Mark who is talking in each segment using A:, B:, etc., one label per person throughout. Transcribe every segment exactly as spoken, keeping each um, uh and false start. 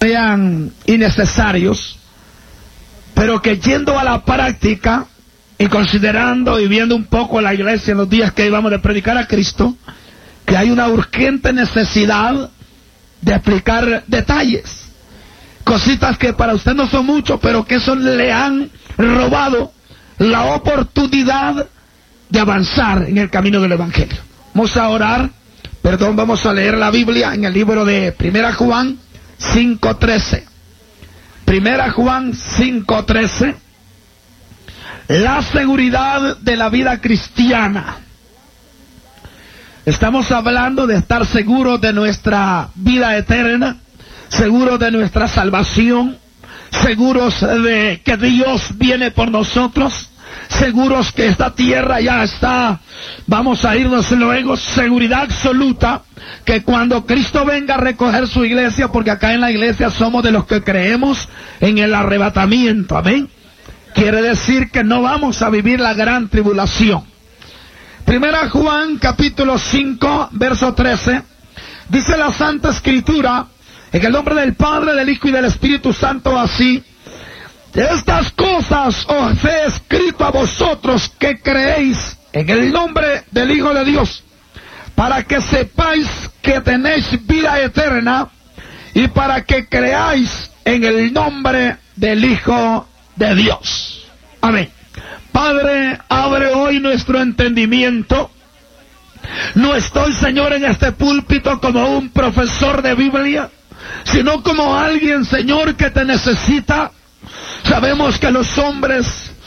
A: sean innecesarios, pero que yendo a la práctica y considerando y viendo un poco la iglesia en los días que íbamos de predicar a Cristo, que hay una urgente necesidad de explicar detalles, cositas que para usted no son mucho, pero que eso le han robado la oportunidad de avanzar en el camino del Evangelio. Vamos a orar, perdón, vamos a leer la Biblia en el libro de Primera Juan cinco trece. Primera Juan cinco trece. La seguridad de la vida cristiana. Estamos hablando de estar seguros de nuestra vida eterna, seguros de nuestra salvación, seguros de que Dios viene por nosotros, seguros que esta tierra ya está, vamos a irnos luego, seguridad absoluta que cuando Cristo venga a recoger su iglesia, porque acá en la iglesia somos de los que creemos en el arrebatamiento, amén, quiere decir que no vamos a vivir la gran tribulación. Primera Juan capítulo cinco verso trece, dice la Santa Escritura, en el nombre del Padre, del Hijo y del Espíritu Santo, así: estas cosas os he escrito a vosotros que creéis en el nombre del Hijo de Dios, para que sepáis que tenéis vida eterna, y para que creáis en el nombre del Hijo de Dios. Amén. Padre, abre hoy nuestro entendimiento. No estoy, Señor, en este púlpito como un profesor de Biblia, sino como alguien, Señor, que te necesita. Sabemos que los hombres,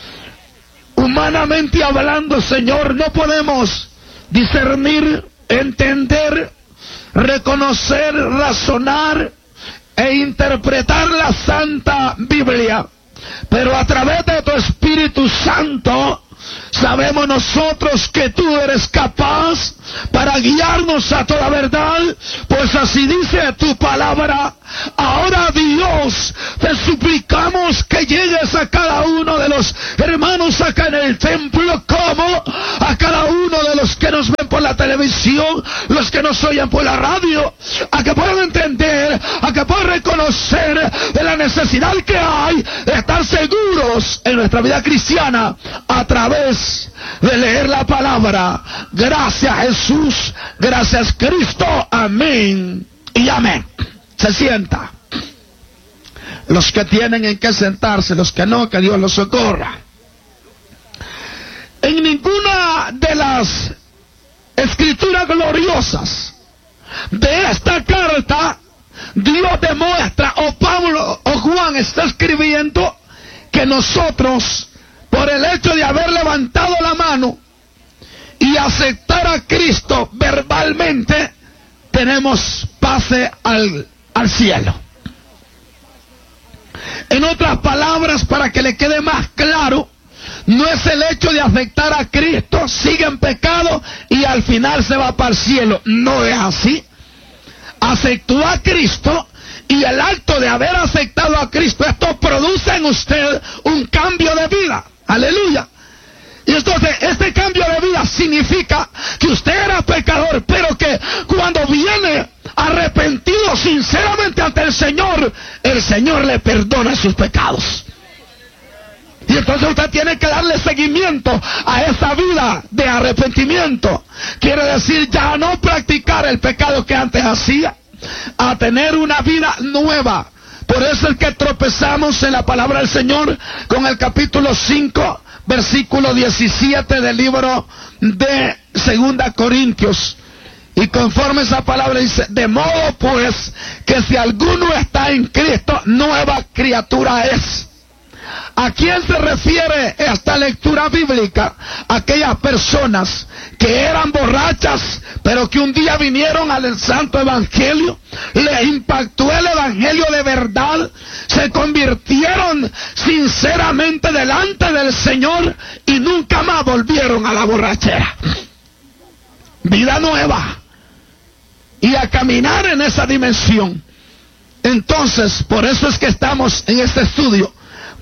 A: humanamente hablando, Señor, no podemos discernir, entender, reconocer, razonar e interpretar la Santa Biblia. Pero a través de tu Espíritu Santo, sabemos nosotros que tú eres capaz para guiarnos a toda verdad, pues así dice tu palabra. Ahora, Dios, te suplicamos que llegues a cada uno de los hermanos acá en el templo, como a cada uno de los que nos ven por la televisión, los que nos oyen por la radio, a que puedan entender, a que puedan reconocer de la necesidad que hay de estar seguros en nuestra vida cristiana a través de leer la palabra. Gracias, Jesús, gracias, Cristo, amén y amén. Se sienta. Los que tienen en qué sentarse, los que no, que Dios los socorra. En ninguna de las escrituras gloriosas de esta carta, Dios demuestra, o Pablo o Juan está escribiendo, que nosotros, por el hecho de haber levantado la mano y aceptar a Cristo verbalmente, tenemos pase al, al cielo. En otras palabras, para que le quede más claro, no es el hecho de aceptar a Cristo, sigue en pecado y al final se va para el cielo. No es así. Aceptó a Cristo y el acto de haber aceptado a Cristo, esto produce en usted un cambio de vida. Aleluya. Y entonces este cambio de vida significa que usted era pecador, pero que cuando viene arrepentido sinceramente ante el Señor, el Señor le perdona sus pecados. Y entonces usted tiene que darle seguimiento a esa vida de arrepentimiento. Quiere decir, ya no practicar el pecado que antes hacía, a tener una vida nueva. Por eso es que tropezamos en la palabra del Señor con el capítulo cinco, versículo diecisiete del libro de Segunda Corintios. Y conforme esa palabra dice: de modo pues que si alguno está en Cristo, nueva criatura es. ¿A quién se refiere esta lectura bíblica? Aquellas personas que eran borrachas, pero que un día vinieron al santo evangelio, les impactó el evangelio de verdad, se convirtieron sinceramente delante del Señor y nunca más volvieron a la borrachera. Vida nueva. Y a caminar en esa dimensión. Entonces, por eso es que estamos en este estudio,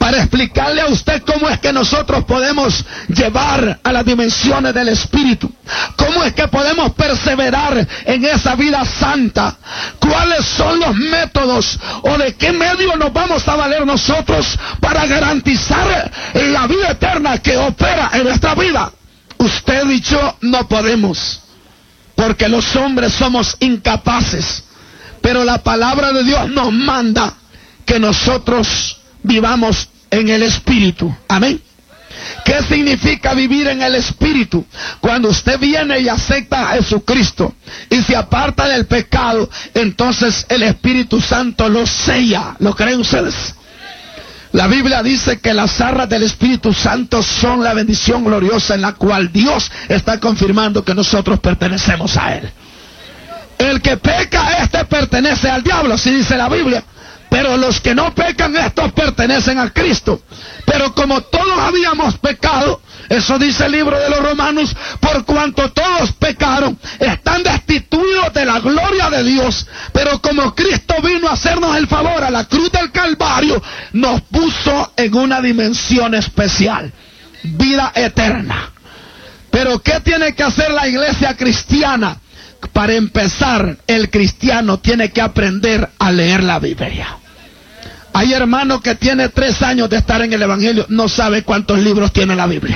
A: para explicarle a usted cómo es que nosotros podemos llevar a las dimensiones del Espíritu, cómo es que podemos perseverar en esa vida santa, cuáles son los métodos o de qué medio nos vamos a valer nosotros para garantizar la vida eterna que opera en nuestra vida. Usted y yo no podemos, porque los hombres somos incapaces, pero la palabra de Dios nos manda que nosotros vivamos en el Espíritu. Amén. ¿Qué significa vivir en el Espíritu? Cuando usted viene y acepta a Jesucristo y se aparta del pecado, entonces el Espíritu Santo lo sella. ¿Lo creen ustedes? La Biblia dice que las arras del Espíritu Santo son la bendición gloriosa en la cual Dios está confirmando que nosotros pertenecemos a Él. El que peca, este pertenece al diablo, así dice la Biblia. Pero los que no pecan, estos pertenecen a Cristo. Pero como todos habíamos pecado, eso dice el libro de los Romanos, por cuanto todos pecaron, están destituidos de la gloria de Dios. Pero como Cristo vino a hacernos el favor a la cruz del Calvario, nos puso en una dimensión especial, vida eterna. Pero ¿qué tiene que hacer la iglesia cristiana? Para empezar, el cristiano tiene que aprender a leer la Biblia. Hay hermano que tiene tres años de estar en el Evangelio, no sabe cuántos libros tiene la Biblia.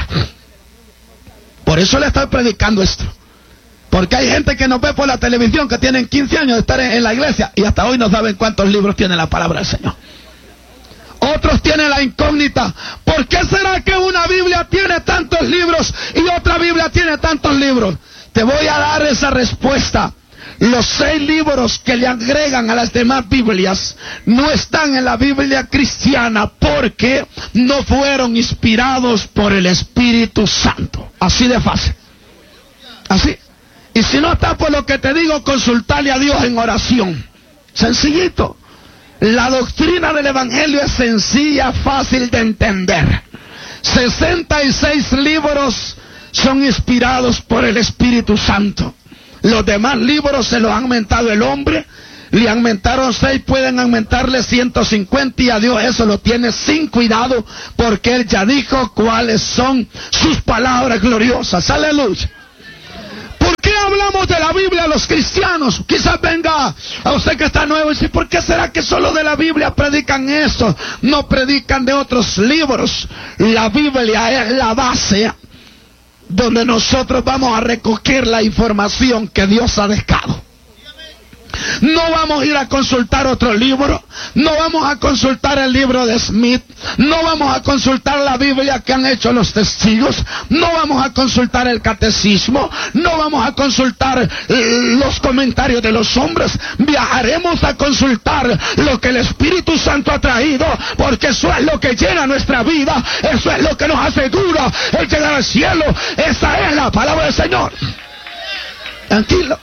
A: Por eso le estoy predicando esto. Porque hay gente que nos ve por la televisión que tienen quince años de estar en, en la iglesia y hasta hoy no saben cuántos libros tiene la palabra del Señor. Otros tienen la incógnita. ¿Por qué será que una Biblia tiene tantos libros y otra Biblia tiene tantos libros? Te voy a dar esa respuesta. Los seis libros que le agregan a las demás Biblias no están en la Biblia cristiana porque no fueron inspirados por el Espíritu Santo. Así de fácil. Así. Y si no está por lo que te digo, consultarle a Dios en oración. Sencillito. La doctrina del Evangelio es sencilla, fácil de entender. sesenta y seis libros son inspirados por el Espíritu Santo. Los demás libros se los han aumentado el hombre, le aumentaron seis, pueden aumentarle ciento cincuenta y a Dios eso lo tiene sin cuidado porque Él ya dijo cuáles son sus palabras gloriosas. Aleluya. ¿Por qué hablamos de la Biblia a los cristianos? Quizás venga a usted que está nuevo y dice, ¿por qué será que solo de la Biblia predican esto? No predican de otros libros. La Biblia es la base donde nosotros vamos a recoger la información que Dios ha dejado. No vamos a ir a consultar otro libro, no vamos a consultar el libro de Smith, no vamos a consultar la Biblia que han hecho los testigos, no vamos a consultar el catecismo, no vamos a consultar los comentarios de los hombres, viajaremos a consultar lo que el Espíritu Santo ha traído, porque eso es lo que llena nuestra vida, eso es lo que nos asegura el llegar al cielo. Esa es la palabra del Señor. Tranquilo.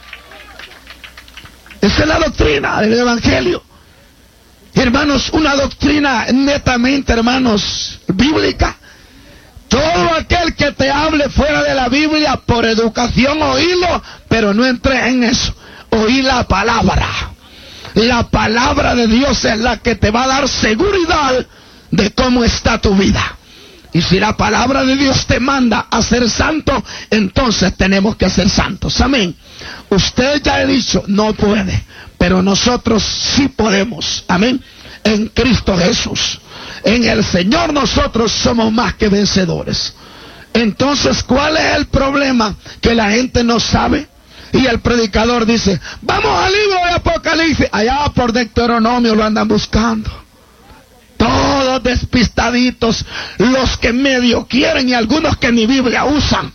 A: Esa es la doctrina del Evangelio. Hermanos, una doctrina netamente, hermanos, bíblica. Todo aquel que te hable fuera de la Biblia, por educación, oílo, pero no entres en eso. Oí la palabra. La palabra de Dios es la que te va a dar seguridad de cómo está tu vida. Y si la palabra de Dios te manda a ser santo, entonces tenemos que ser santos. Amén. Usted ya he dicho, no puede, pero nosotros sí podemos. Amén. En Cristo Jesús. En el Señor nosotros somos más que vencedores. Entonces, ¿cuál es el problema? Que la gente no sabe. Y el predicador dice, vamos al libro de Apocalipsis. Allá por Deuteronomio lo andan buscando. Todos despistaditos, los que medio quieren y algunos que ni Biblia usan.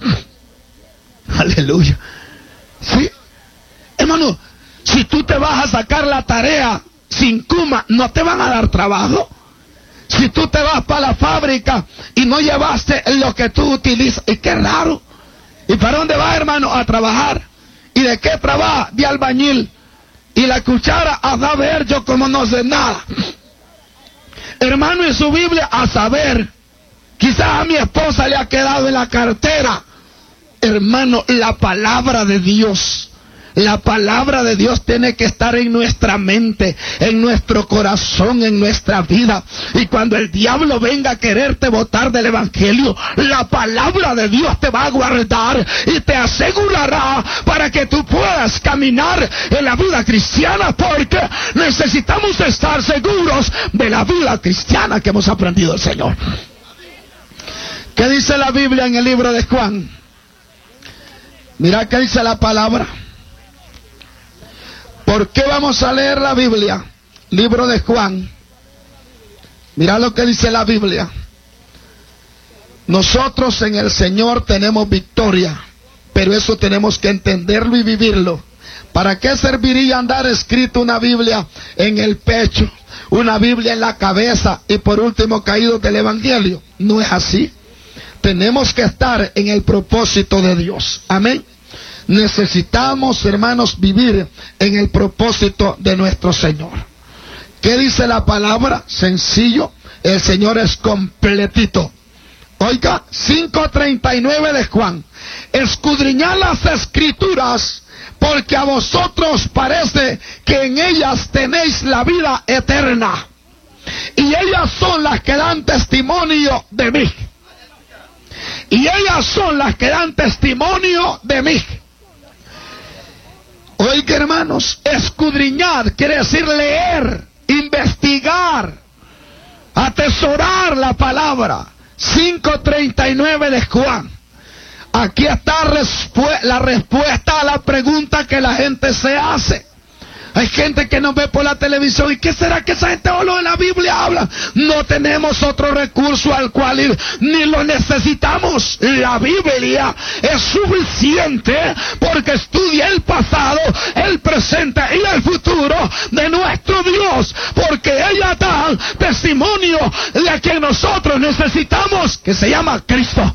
A: Aleluya. Sí. Hermano, si tú te vas a sacar la tarea sin cuma, no te van a dar trabajo. Si tú te vas para la fábrica y no llevaste lo que tú utilizas, y qué raro. ¿Y para dónde vas, hermano? A trabajar. ¿Y de qué trabaja? De albañil. Y la cuchara, a saber yo como no sé nada. Hermano, en su Biblia, a saber, quizás a mi esposa le ha quedado en la cartera. Hermano, la palabra de Dios, La palabra de Dios tiene que estar en nuestra mente, en nuestro corazón, en nuestra vida. Y cuando el diablo venga a quererte botar del evangelio, la palabra de Dios te va a guardar y te asegurará para que tú puedas caminar en la vida cristiana, porque necesitamos estar seguros de la vida cristiana que hemos aprendido del Señor. ¿Qué dice la Biblia en el libro de Juan? Mira qué dice la palabra. ¿Por qué vamos a leer la Biblia? Libro de Juan. Mira lo que dice la Biblia. Nosotros en el Señor tenemos victoria, pero eso tenemos que entenderlo y vivirlo. ¿Para qué serviría andar escrito una Biblia en el pecho, una Biblia en la cabeza y por último caídos del evangelio? No es así. Tenemos que estar en el propósito de Dios. Amén. Necesitamos, hermanos, vivir en el propósito de nuestro Señor. ¿Qué dice la palabra? Sencillo. El Señor es completito. Oiga, cinco treinta y nueve de Juan. Escudriñad las escrituras, porque a vosotros parece que en ellas tenéis la vida eterna. Y ellas son las que dan testimonio de mí. Y ellas son las que dan testimonio de mí. Oiga, hermanos, escudriñar quiere decir leer, investigar, atesorar la palabra. cinco treinta y nueve de Juan. Aquí está respu- la respuesta a la pregunta que la gente se hace. Hay gente que nos ve por la televisión. ¿Y qué será que esa gente o lo de la Biblia habla? No tenemos otro recurso al cual ir, ni lo necesitamos. La Biblia es suficiente porque estudia el pasado, el presente y el futuro de nuestro Dios, porque ella da testimonio de a quien nosotros necesitamos, que se llama Cristo.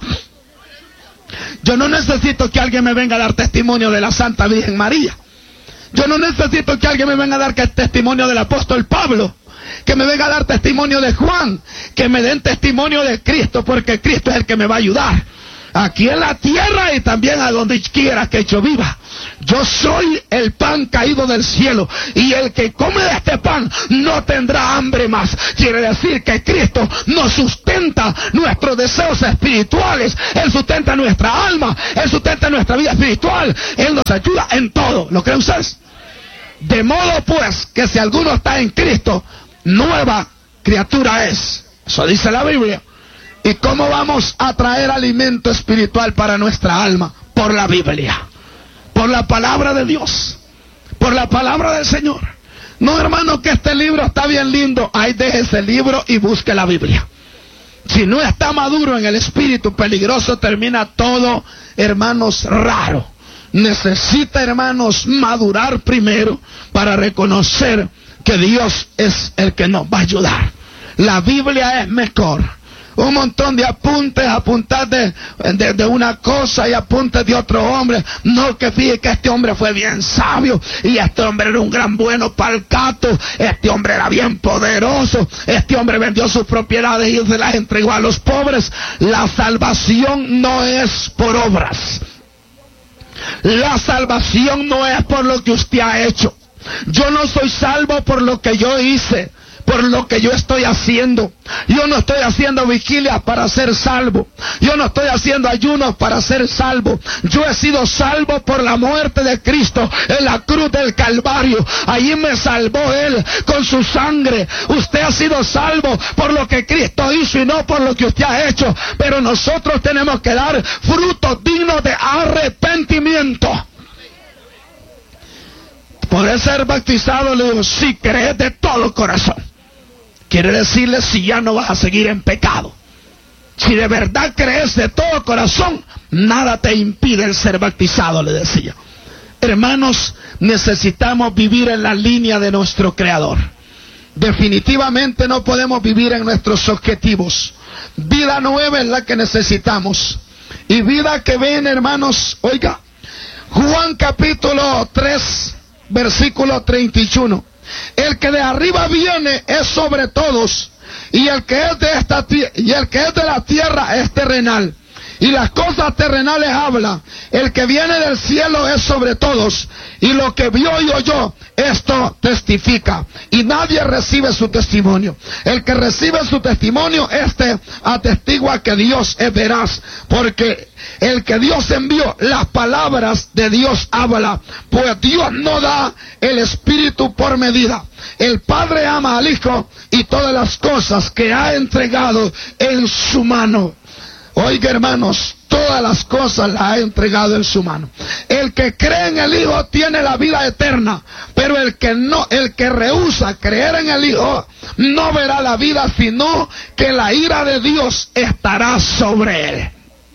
A: Yo no necesito que alguien me venga a dar testimonio de la Santa Virgen María. Yo no necesito que alguien me venga a dar testimonio del apóstol Pablo, que me venga a dar testimonio de Juan, que me den testimonio de Cristo, porque Cristo es el que me va a ayudar aquí en la tierra y también a donde quiera que yo viva. Yo soy el pan caído del cielo, y el que come de este pan no tendrá hambre más. Quiere decir que Cristo nos sustenta nuestros deseos espirituales, Él sustenta nuestra alma, Él sustenta nuestra vida espiritual, Él nos ayuda en todo. ¿Lo creen ustedes? De modo pues que si alguno está en Cristo, nueva criatura es. Eso dice la Biblia. ¿Y cómo vamos a traer alimento espiritual para nuestra alma? Por la Biblia, por la palabra de Dios, por la palabra del Señor. No, hermano, que este libro está bien lindo. Ahí deje ese libro y busque la Biblia. Si no está maduro en el espíritu, peligroso, termina todo, hermanos, raro. Necesita, hermanos, madurar primero para reconocer que Dios es el que nos va a ayudar. La Biblia es mejor. Un montón de apuntes, apuntes de, de, de una cosa y apuntes de otro hombre. No, que fíjate que este hombre fue bien sabio y este hombre era un gran bueno palcato. Este hombre era bien poderoso. Este hombre vendió sus propiedades y se las entregó a los pobres. La salvación no es por obras. La salvación no es por lo que usted ha hecho. Yo no soy salvo por lo que yo hice, por lo que yo estoy haciendo. Yo no estoy haciendo vigilia para ser salvo. Yo no estoy haciendo ayunos para ser salvo. Yo he sido salvo por la muerte de Cristo en la cruz del Calvario. Allí me salvó Él con su sangre. Usted ha sido salvo por lo que Cristo hizo y no por lo que usted ha hecho. Pero nosotros tenemos que dar frutos dignos de arrepentimiento. Poder ser bautizado, le digo, si crees de todo corazón. Quiere decirle si ya no vas a seguir en pecado. Si de verdad crees de todo corazón, nada te impide el ser bautizado, le decía. Hermanos, necesitamos vivir en la línea de nuestro Creador. Definitivamente no podemos vivir en nuestros objetivos. Vida nueva es la que necesitamos. Y vida que ven, hermanos, oiga, Juan capítulo tres, versículo treinta y uno. El que de arriba viene es sobre todos, y el que es de esta y el que es de la tierra es terrenal, y las cosas terrenales hablan. El que viene del cielo es sobre todos, y lo que vio y oyó, esto testifica, y nadie recibe su testimonio. El que recibe su testimonio, este atestigua que Dios es veraz, porque el que Dios envió, las palabras de Dios habla, pues Dios no da el Espíritu por medida. El Padre ama al Hijo y todas las cosas que ha entregado en su mano. Oiga, hermanos, todas las cosas las ha entregado en su mano. El que cree en el Hijo tiene la vida eterna, pero el que no, el que rehúsa creer en el Hijo no verá la vida, sino que la ira de Dios estará sobre él.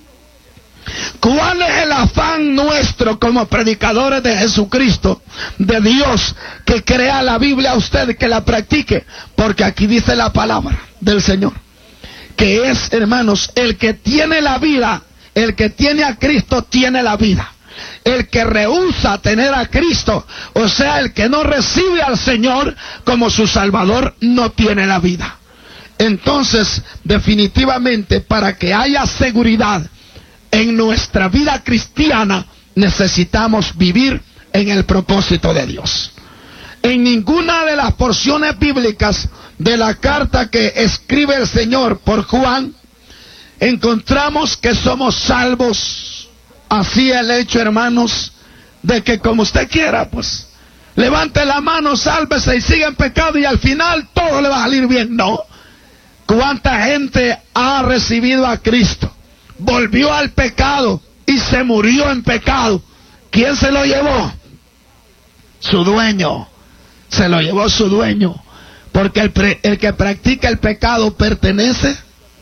A: ¿Cuál es el afán nuestro como predicadores de Jesucristo, de Dios, que crea la Biblia a usted, que la practique? Porque aquí dice la palabra del Señor, que es, hermanos, el que tiene la vida, el que tiene a Cristo tiene la vida. El que rehúsa tener a Cristo, o sea, el que no recibe al Señor como su Salvador, no tiene la vida. Entonces, definitivamente, para que haya seguridad en nuestra vida cristiana, necesitamos vivir en el propósito de Dios. En ninguna de las porciones bíblicas de la carta que escribe el Señor por Juan, encontramos que somos salvos así el hecho, hermanos, de que como usted quiera, pues, levante la mano, sálvese y siga en pecado y al final todo le va a salir bien. No. ¿Cuánta gente ha recibido a Cristo, volvió al pecado y se murió en pecado? ¿Quién se lo llevó? Su dueño. Se lo llevó su dueño. Porque el, pre, el que practica el pecado pertenece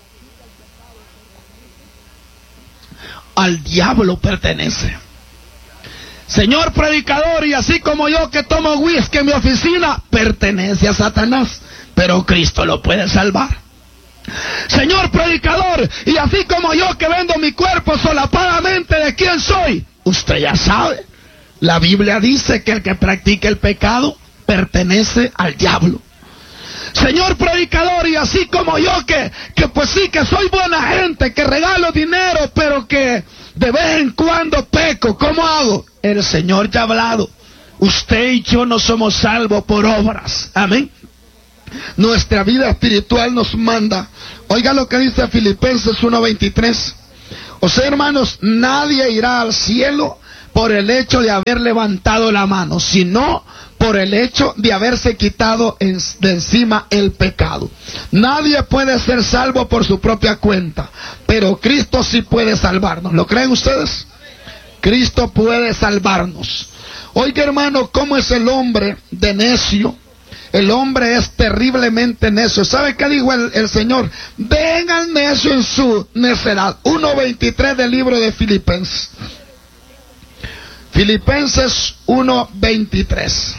A: al diablo, pertenece. Señor predicador, y así como yo que tomo whisky en mi oficina, pertenece a Satanás, pero Cristo lo puede salvar. Señor predicador, y así como yo que vendo mi cuerpo solapadamente, ¿de quién soy? Usted ya sabe. La Biblia dice que el que practica el pecado pertenece al diablo. Señor predicador, y así como yo que, que pues sí, que soy buena gente, que regalo dinero, pero que de vez en cuando peco, ¿cómo hago? El Señor ya ha hablado. Usted y yo no somos salvos por obras. Amén. Nuestra vida espiritual nos manda. Oiga lo que dice Filipenses uno veintitrés. O sea, hermanos, nadie irá al cielo por el hecho de haber levantado la mano, sino por el hecho de haberse quitado en, de encima el pecado. Nadie puede ser salvo por su propia cuenta, pero Cristo sí puede salvarnos. ¿Lo creen ustedes? Cristo puede salvarnos. Oiga, hermano, ¿cómo es el hombre de necio? El hombre es terriblemente necio. ¿Sabe qué dijo el, el Señor? Ven al necio en su necedad. uno veintitrés del libro de Filipenses. Filipenses uno veintitrés.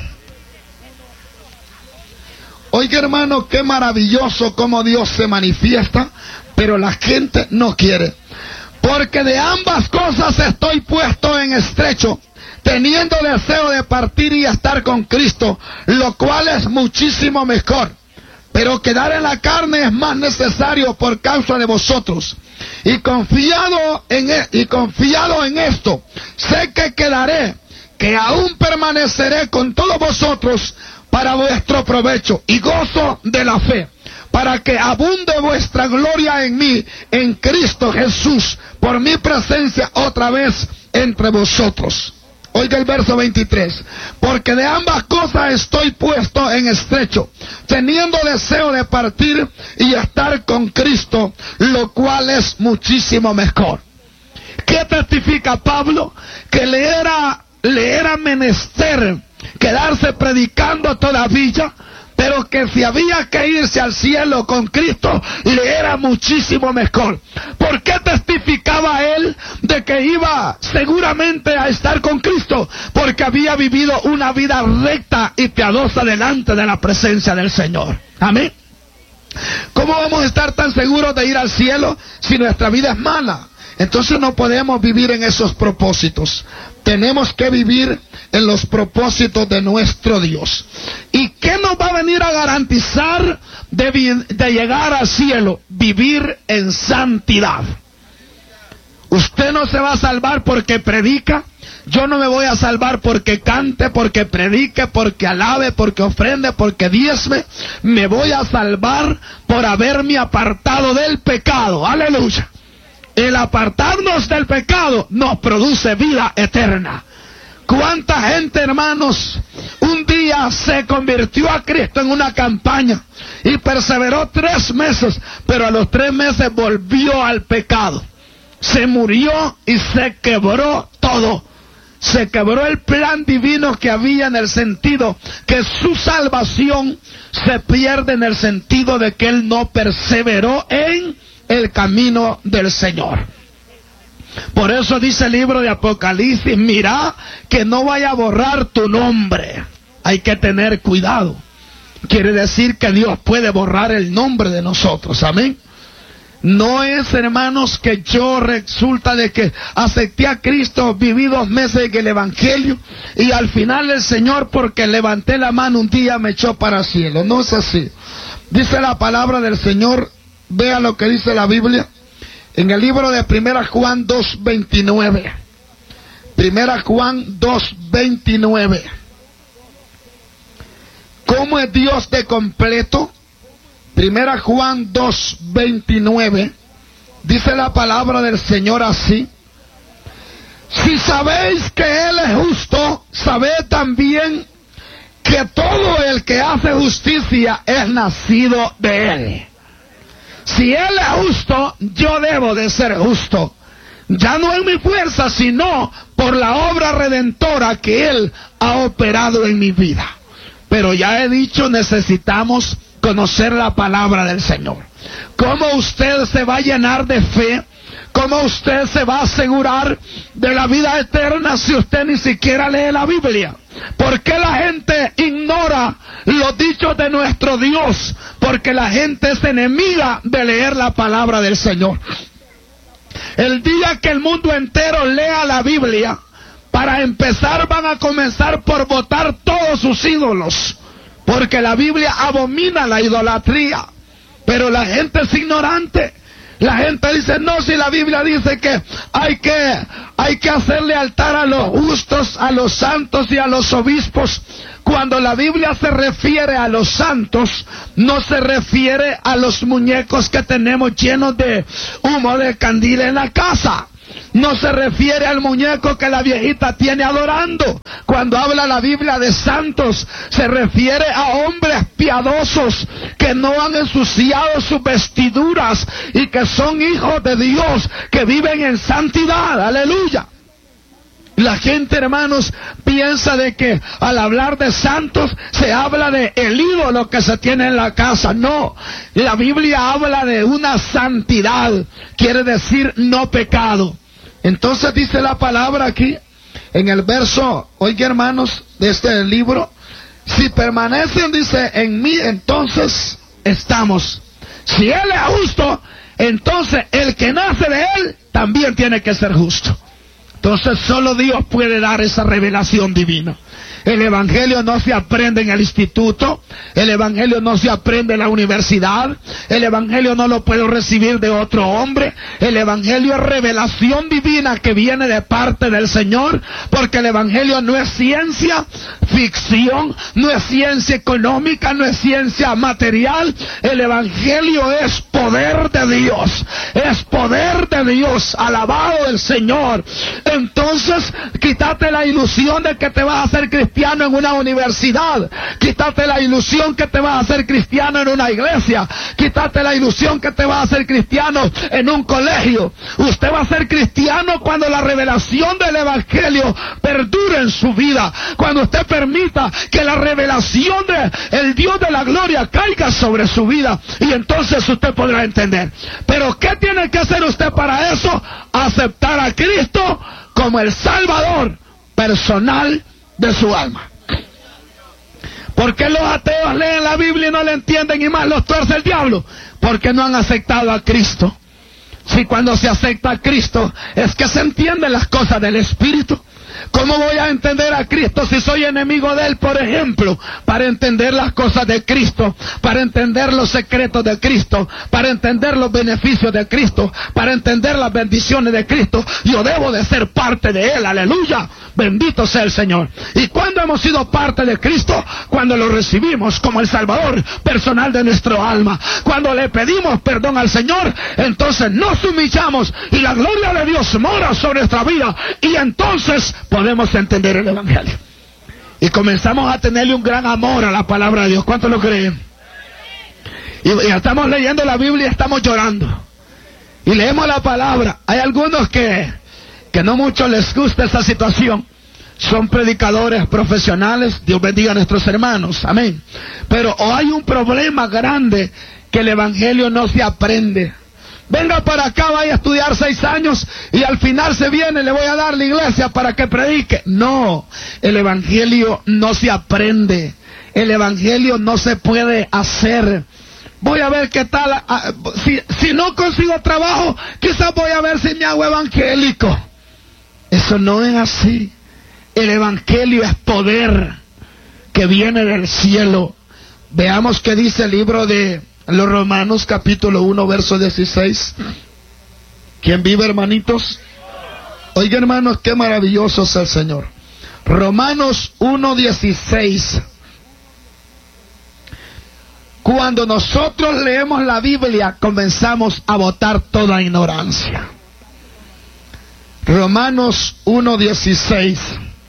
A: Oiga, hermano, qué maravilloso cómo Dios se manifiesta, pero la gente no quiere. Porque de ambas cosas estoy puesto en estrecho, teniendo deseo de partir y estar con Cristo, lo cual es muchísimo mejor. Pero quedar en la carne es más necesario por causa de vosotros. Y confiado en, e- y confiado en esto, sé que quedaré, que aún permaneceré con todos vosotros para vuestro provecho y gozo de la fe, para que abunde vuestra gloria en mí, en Cristo Jesús, por mi presencia otra vez entre vosotros. Oiga el verso veintitrés. Porque de ambas cosas estoy puesto en estrecho, teniendo deseo de partir y estar con Cristo, lo cual es muchísimo mejor. ¿Qué testifica Pablo? Que le era, le era menester quedarse predicando todavía, pero que si había que irse al cielo con Cristo, le era muchísimo mejor. ¿Por qué testificaba él de que iba seguramente a estar con Cristo? Porque había vivido una vida recta y piadosa delante de la presencia del Señor. Amén. ¿Cómo vamos a estar tan seguros de ir al cielo si nuestra vida es mala? Entonces no podemos vivir en esos propósitos. Tenemos que vivir en los propósitos de nuestro Dios. ¿Y qué nos va a venir a garantizar de, de llegar al cielo? Vivir en santidad. Usted no se va a salvar porque predica. Yo no me voy a salvar porque cante, porque predique, porque alabe, porque ofrende, porque diezme. Me voy a salvar por haberme apartado del pecado. Aleluya. El apartarnos del pecado nos produce vida eterna. ¿Cuánta gente, hermanos, un día se convirtió a Cristo en una campaña y perseveró tres meses, pero a los tres meses volvió al pecado? Se murió y se quebró todo. Se quebró el plan divino que había, en el sentido que su salvación se pierde en el sentido de que él no perseveró en el camino del Señor. Por eso dice el libro de Apocalipsis: mira que no vaya a borrar tu nombre. Hay que tener cuidado. Quiere decir que Dios puede borrar el nombre de nosotros. Amén. No es, hermanos, que yo resulta de que acepté a Cristo, viví dos meses en el Evangelio y al final el Señor, porque levanté la mano un día, me echó para el cielo. No es así. Dice la palabra del Señor, vea lo que dice la Biblia en el libro de Primera Juan dos veintinueve. Primera Juan dos veintinueve. ¿Cómo es Dios de completo? Primera Juan dos veintinueve, dice la palabra del Señor así: si sabéis que Él es justo, sabed también que todo el que hace justicia es nacido de Él. Si Él es justo, yo debo de ser justo. Ya no en mi fuerza, sino por la obra redentora que Él ha operado en mi vida. Pero ya he dicho, necesitamos conocer la palabra del Señor. ¿Cómo usted se va a llenar de fe? ¿Cómo usted se va a asegurar de la vida eterna si usted ni siquiera lee la Biblia? ¿Por qué la gente ignora los dichos de nuestro Dios? Porque la gente es enemiga de leer la palabra del Señor. El día que el mundo entero lea la Biblia, para empezar van a comenzar por botar todos sus ídolos. Porque la Biblia abomina la idolatría. Pero la gente es ignorante. La gente dice, no, si la Biblia dice que hay que, hay que hacerle altar a los justos, a los santos y a los obispos. Cuando la Biblia se refiere a los santos, no se refiere a los muñecos que tenemos llenos de humo de candil en la casa. No se refiere al muñeco que la viejita tiene adorando. Cuando habla la Biblia de santos, se refiere a hombres piadosos que no han ensuciado sus vestiduras y que son hijos de Dios, que viven en santidad. Aleluya. La gente, hermanos, piensa de que al hablar de santos se habla de el ídolo que se tiene en la casa. No, la Biblia habla de una santidad, quiere decir no pecado. Entonces dice la palabra aquí, en el verso, oiga hermanos, de este libro: si permanecen, dice, en mí, entonces estamos. Si Él es justo, entonces el que nace de Él también tiene que ser justo. Entonces solo Dios puede dar esa revelación divina. El Evangelio no se aprende en el instituto, el Evangelio no se aprende en la universidad, el Evangelio no lo puedo recibir de otro hombre. El Evangelio es revelación divina que viene de parte del Señor, porque el Evangelio no es ciencia ficción, no es ciencia económica, no es ciencia material. El Evangelio es poder de Dios, es poder de Dios, alabado el Señor. Entonces, quítate la ilusión de que te vas a hacer cristiano en una universidad, quítate la ilusión que te vas a hacer cristiano en una iglesia, quítate la ilusión que te vas a hacer cristiano en un colegio. Usted va a ser cristiano cuando la revelación del Evangelio perdure en su vida, cuando usted permita que la revelación de el Dios de la gloria caiga sobre su vida, y entonces usted podrá entender. Pero ¿qué tiene que hacer usted para eso? Aceptar a Cristo como el Salvador personal de su alma. ¿Por qué los ateos leen la Biblia y no la entienden y más los tuerce el diablo? Porque no han aceptado a Cristo. Si cuando se acepta a Cristo es que se entienden las cosas del Espíritu. ¿Cómo voy a entender a Cristo si soy enemigo de Él? Por ejemplo, para entender las cosas de Cristo, para entender los secretos de Cristo, para entender los beneficios de Cristo, para entender las bendiciones de Cristo, yo debo de ser parte de Él. Aleluya, bendito sea el Señor. ¿Y cuándo hemos sido parte de Cristo? Cuando lo recibimos como el Salvador personal de nuestro alma. Cuando le pedimos perdón al Señor, entonces nos humillamos y la gloria de Dios mora sobre nuestra vida, y entonces podemos entender el Evangelio y comenzamos a tenerle un gran amor a la palabra de Dios. ¿Cuántos lo creen? Y, y estamos leyendo la Biblia y estamos llorando y leemos la palabra. Hay algunos que que no mucho les gusta esa situación, son predicadores profesionales, Dios bendiga a nuestros hermanos, amén, pero o hay un problema grande que el Evangelio no se aprende. Venga para acá, vaya a estudiar seis años y al final se viene, le voy a dar la iglesia para que predique. No, el Evangelio no se aprende, el Evangelio no se puede hacer. Voy a ver qué tal, si, si no consigo trabajo, quizás voy a ver si me hago evangélico. Eso no es así. El Evangelio es poder que viene del cielo. Veamos qué dice el libro de los Romanos, capítulo uno, verso dieciséis. ¿Quién vive, hermanitos? Oiga, hermanos, qué maravilloso es el Señor. Romanos uno, dieciséis. Cuando nosotros leemos la Biblia, comenzamos a botar toda ignorancia. Romanos uno, dieciséis.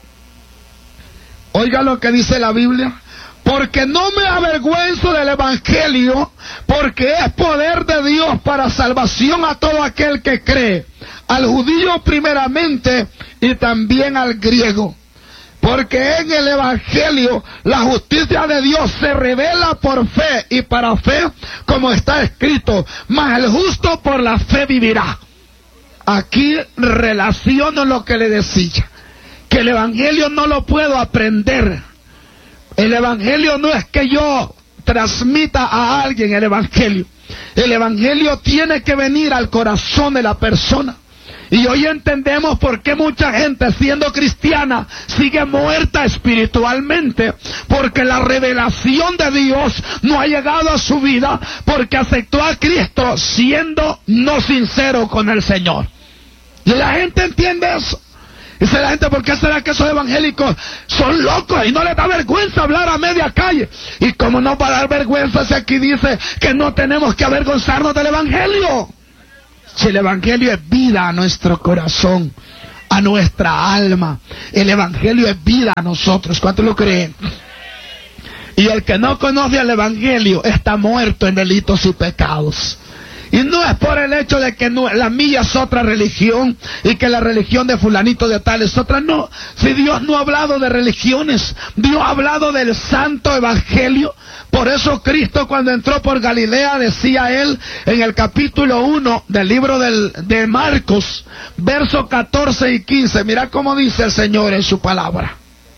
A: Oiga lo que dice la Biblia. Porque no me avergüenzo del Evangelio, porque es poder de Dios para salvación a todo aquel que cree, al judío primeramente y también al griego. Porque en el Evangelio la justicia de Dios se revela por fe y para fe, como está escrito, mas el justo por la fe vivirá. Aquí relaciono lo que le decía, que el Evangelio no lo puedo aprender. El Evangelio no es que yo transmita a alguien el Evangelio. El Evangelio tiene que venir al corazón de la persona. Y hoy entendemos por qué mucha gente, siendo cristiana, sigue muerta espiritualmente. Porque la revelación de Dios no ha llegado a su vida, porque aceptó a Cristo siendo no sincero con el Señor. Y la gente entiende eso. Dice la gente, ¿por qué será que esos evangélicos son locos y no les da vergüenza hablar a media calle? Y como no va a dar vergüenza si aquí dice que no tenemos que avergonzarnos del Evangelio. Si el Evangelio es vida a nuestro corazón, a nuestra alma. El Evangelio es vida a nosotros. ¿Cuántos lo creen? Y el que no conoce el Evangelio está muerto en delitos y pecados. Y no es por el hecho de que no, la mía es otra religión y que la religión de fulanito de tal es otra. No, si Dios no ha hablado de religiones, Dios ha hablado del santo evangelio. Por eso Cristo, cuando entró por Galilea, decía él en el capítulo uno del libro del, de Marcos, versos catorce y quince. Mira cómo dice el Señor en su palabra.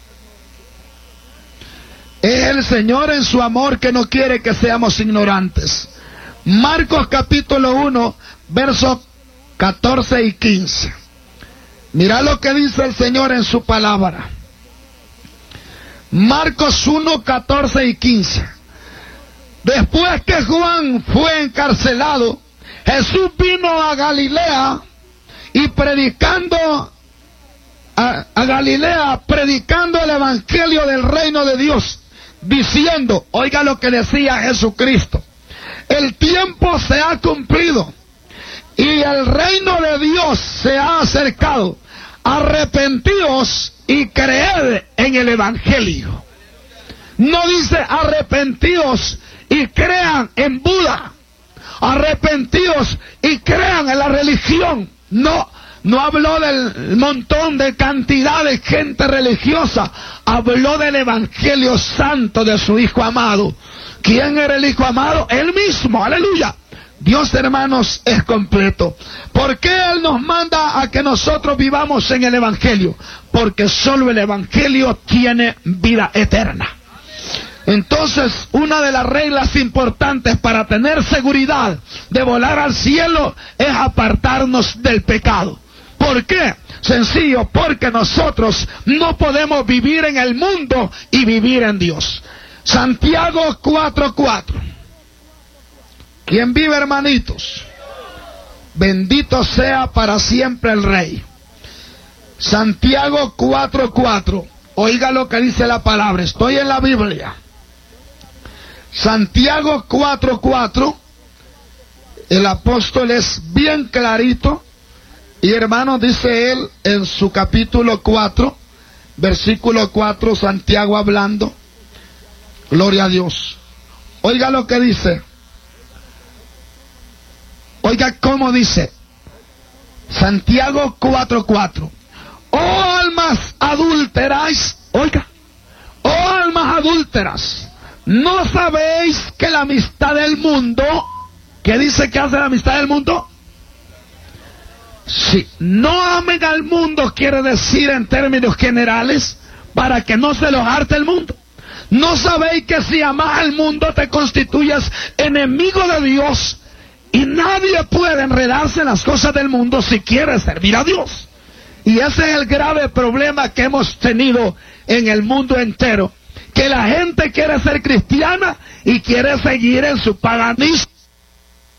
A: Es el Señor en su amor que no quiere que seamos ignorantes. Marcos capítulo uno, versos catorce y quince. Mira lo que dice el Señor en su palabra. Marcos uno, catorce y quince. Después que Juan fue encarcelado, Jesús vino a Galilea y predicando a, a Galilea, predicando el evangelio del reino de Dios, diciendo, oiga lo que decía Jesucristo: el tiempo se ha cumplido y el reino de Dios se ha acercado. Arrepentíos y creed en el evangelio. No dice arrepentíos y crean en Buda. Arrepentíos y crean en la religión. No, no habló del montón de cantidad de gente religiosa. Habló del evangelio santo de su Hijo amado. ¿Quién era el Hijo amado? Él mismo, aleluya. Dios, hermanos, es completo. ¿Por qué Él nos manda a que nosotros vivamos en el evangelio? Porque solo el evangelio tiene vida eterna. Entonces, una de las reglas importantes para tener seguridad de volar al cielo es apartarnos del pecado. ¿Por qué? Sencillo, porque nosotros no podemos vivir en el mundo y vivir en Dios. Santiago cuatro cuatro. ¿Quién vive, hermanitos? Bendito sea para siempre el Rey. Santiago cuatro cuatro. Oiga lo que dice la palabra. Estoy en la Biblia. Santiago cuatro cuatro. El apóstol es bien clarito. Y hermano, dice él en su capítulo cuatro, versículo cuatro, Santiago hablando. Gloria a Dios. Oiga lo que dice. Oiga cómo dice. Santiago cuatro cuatro. Oh almas adúlteras. Oiga. Oh almas adúlteras. ¿No sabéis que la amistad del mundo? ¿Qué dice que hace la amistad del mundo? Sí, no amen al mundo quiere decir en términos generales para que no se los harte el mundo. ¿No sabéis que si amas al mundo te constituyes enemigo de Dios? Y nadie puede enredarse en las cosas del mundo si quiere servir a Dios. Y ese es el grave problema que hemos tenido en el mundo entero. Que la gente quiere ser cristiana y quiere seguir en su paganismo.